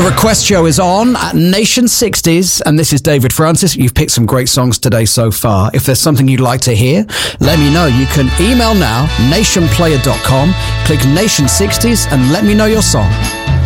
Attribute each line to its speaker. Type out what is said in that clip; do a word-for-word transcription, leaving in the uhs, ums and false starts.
Speaker 1: Request Show is on at Nation sixties, and this is David Francis. You've picked some great songs today so far. If there's something you'd like to hear, let me know. You can email now, nation player dot com, click Nation sixties, and let me know your song.